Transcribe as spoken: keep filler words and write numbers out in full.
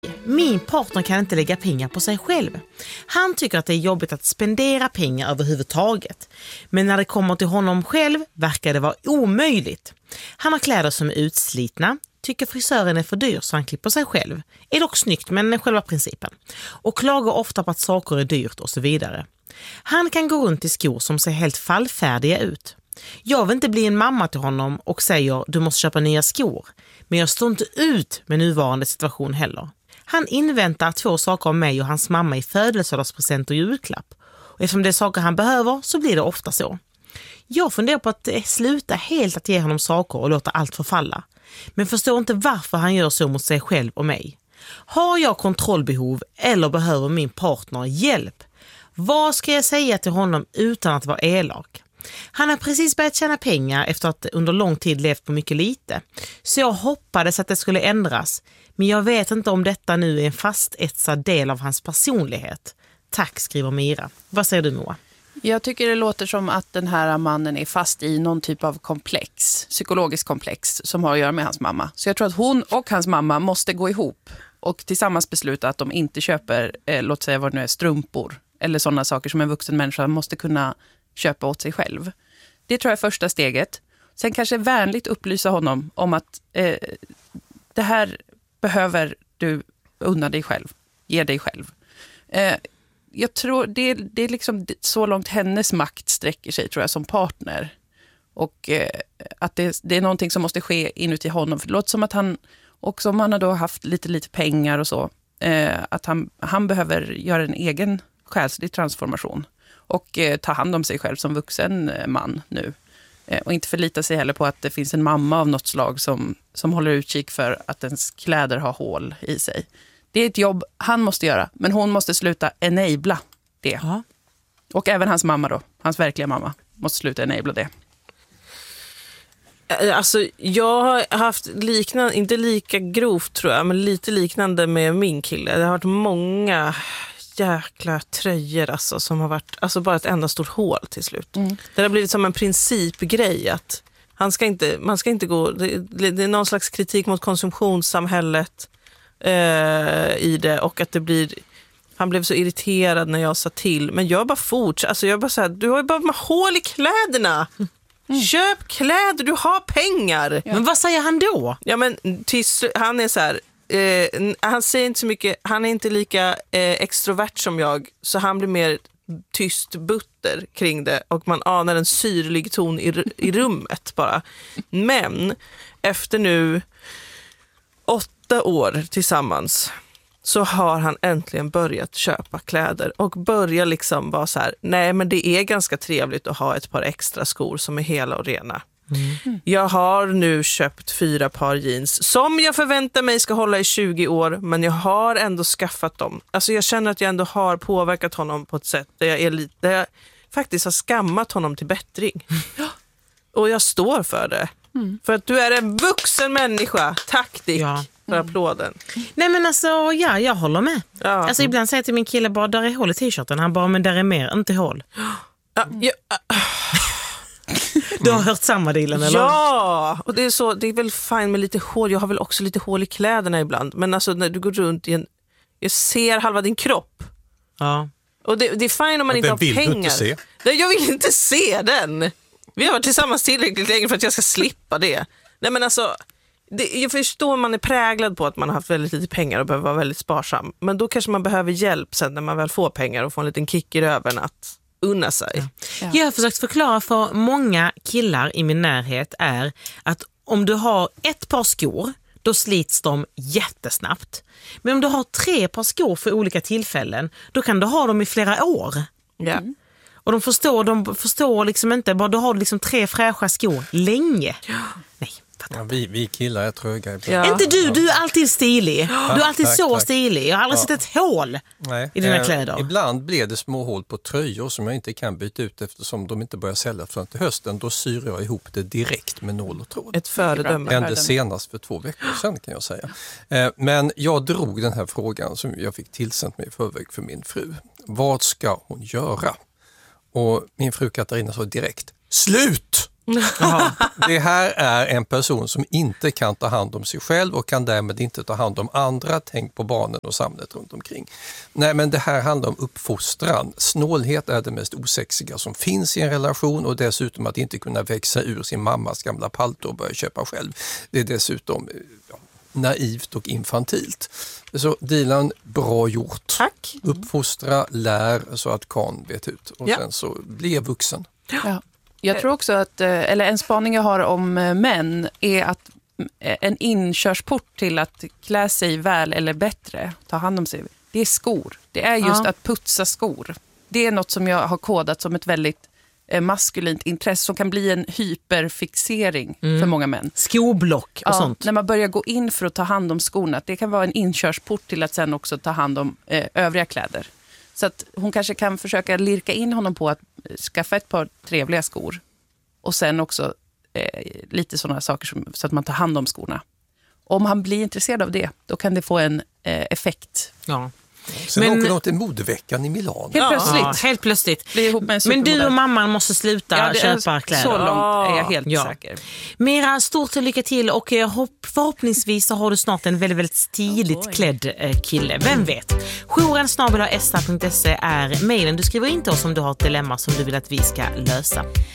Min partner kan inte lägga pengar på sig själv. Han tycker att det är jobbigt att spendera pengar överhuvudtaget. Men när det kommer till honom själv verkar det vara omöjligt. Han har kläder som är utslitna, tycker frisören är för dyr så han klipper sig själv. Är dock snyggt men själva principen. Och klagar ofta på att saker är dyrt och så vidare. Han kan gå runt i skor som ser helt fallfärdiga ut. Jag vill inte bli en mamma till honom och säger du måste köpa nya skor. Men jag står inte ut med nuvarande situation heller. Han inväntar två saker av mig och hans mamma i födelsedagspresent och julklapp. Och eftersom det är saker han behöver så blir det ofta så. Jag funderar på att sluta helt att ge honom saker och låta allt förfalla. Men förstår inte varför han gör så mot sig själv och mig. Har jag kontrollbehov eller behöver min partner hjälp? Vad ska jag säga till honom utan att vara elak? Han har precis börjat tjäna pengar efter att under lång tid levt på mycket lite. Så jag hoppades att det skulle ändras. Men jag vet inte om detta nu är en fastetsad del av hans personlighet. Tack, skriver Mira. Vad säger du, Moa? Jag tycker det låter som att den här mannen är fast i någon typ av komplex, psykologisk komplex som har att göra med hans mamma. Så jag tror att hon och hans mamma måste gå ihop och tillsammans besluta att de inte köper, eh, låt säga vad det nu är, strumpor eller sådana saker som en vuxen människa måste kunna köpa åt sig själv. Det tror jag är första steget. Sen kanske vänligt upplysa honom om att eh, det här behöver du unna dig själv, ge dig själv. Eh, jag tror det, det är liksom så långt hennes makt sträcker sig, tror jag, som partner. Och eh, att det, det är någonting som måste ske inuti honom. För det låter som att han, också om han har då haft lite, lite pengar och så, eh, att han, han behöver göra en egen själslig transformation. Och eh, ta hand om sig själv som vuxen eh, man nu. Eh, och inte förlita sig heller på att det finns en mamma av något slag som, som håller utkik för att ens kläder har hål i sig. Det är ett jobb han måste göra, men hon måste sluta enabla det. Aha. Och även hans mamma då, hans verkliga mamma, måste sluta enabla det. Alltså, jag har haft liknande, inte lika grovt tror jag, men lite liknande med min kille. Det har varit många jäkla tröjor alltså, som har varit alltså bara ett enda stort hål till slut. Mm. Det har blivit som en principgrej att han ska inte, man ska inte gå, det, det är någon slags kritik mot konsumtionssamhället eh, i det, och att det blir, han blev så irriterad när jag sa till, men jag bara fortsatte, alltså jag bara så här, du har ju bara med hål i kläderna. Mm. Köp kläder, du har pengar. Ja. Men vad säger han då? Ja, men till, han är så här, eh, han säger inte så mycket, han är inte lika eh, extrovert som jag, så han blir mer tyst butter kring det och man anar en syrlig ton i, i rummet bara. Men efter nu åtta år tillsammans så har han äntligen börjat köpa kläder och börjar liksom vara så här, nej men det är ganska trevligt att ha ett par extra skor som är hela och rena. Mm. Jag har nu köpt fyra par jeans som jag förväntar mig ska hålla i tjugo år, men jag har ändå skaffat dem. Alltså jag känner att jag ändå har påverkat honom på ett sätt där jag, är lite, där jag faktiskt har skammat honom till bättring. Och jag står för det. Mm. För att du är en vuxen människa. Tack Dick. Ja. För applåden. Nej men alltså, ja, jag håller med. Ja. Alltså ibland säger jag till min kille bara, där är hål i t-shirten. Han bara, men där är mer, inte hål. Ja, ja. Du har hört samma dealen eller? Ja, och det är så, det är väl fint med lite hål. Jag har väl också lite hål i kläderna ibland. Men alltså när du går runt i en, jag ser halva din kropp. Ja. Och det, det är fint om man och inte har pengar. Den vill du inte se. Nej, jag vill inte se den. Vi har varit tillsammans tillräckligt länge för att jag ska slippa det. Nej men alltså, det, jag förstår man är präglad på att man har haft väldigt lite pengar och behöver vara väldigt sparsam. Men då kanske man behöver hjälp sen när man väl får pengar och får en liten kick i röven att unna sig. Ja. Ja. Jag har försökt förklara för många killar i min närhet är att om du har ett par skor, då slits de jättesnabbt. Men om du har tre par skor för olika tillfällen, då kan du ha dem i flera år. Ja. Mm. Och de förstår, de förstår liksom inte, bara du har liksom tre fräscha skor länge. Ja. Nej. Ja, vi, vi killar är tröga. Ja. Inte du, du är alltid stilig. Du är alltid tack, så tack. stilig. Jag har aldrig ja. sett ett hål Nej. i dina eh, kläder. Ibland blir det små hål på tröjor som jag inte kan byta ut eftersom de inte börjar sälja från till hösten. Då syr jag ihop det direkt med nål och tråd. Ett föredöme. Ända senast för två veckor sedan kan jag säga. Eh, men jag drog den här frågan som jag fick tillsänt mig i förväg för min fru. Vad ska hon göra? Och min fru Katarina sa direkt, slut! Det här är en person som inte kan ta hand om sig själv och kan därmed inte ta hand om andra. Tänk på barnen och samhället runt omkring. Nej, men det här handlar om uppfostran. Snålhet är det mest osexiga som finns i en relation, och dessutom att inte kunna växa ur sin mammas gamla palto och börja köpa själv. Det är dessutom ja, naivt och infantilt. Så Dilan, bra gjort. Tack. Uppfostra, lär så att Kahn vet ut och Ja. sen så blir jag vuxen. Ja. Jag tror också att, eller en spaning jag har om män är att en inkörsport till att klä sig väl eller bättre, ta hand om sig, det är skor. Det är just Ja. att putsa skor. Det är något som jag har kodat som ett väldigt maskulint intresse som kan bli en hyperfixering mm. för många män. Skoblock och ja, sånt. När man börjar gå in för att ta hand om skorna, att det kan vara en inkörsport till att sen också ta hand om eh, övriga kläder. Så att hon kanske kan försöka lirka in honom på att skaffa ett par trevliga skor. Och sen också eh, lite sådana saker som, så att man tar hand om skorna. Om han blir intresserad av det, då kan det få en eh, effekt. Ja. Sen Men- åker de till modeveckan i Milano. Helt plötsligt. Ja, helt plötsligt. Blir ihop med en Men du supermodell. och mamman måste sluta Ja, det är- köpa kläder. Så långt är jag helt Ja. säker. Mera stort lycka till, och jag hopp, förhoppningsvis så har du snart en väldigt, väldigt stiligt Oj. klädd eh, kille. Vem vet? Jouren snabel-a esta punkt se är mejlen. Du skriver in till oss om du har ett dilemma som du vill att vi ska lösa.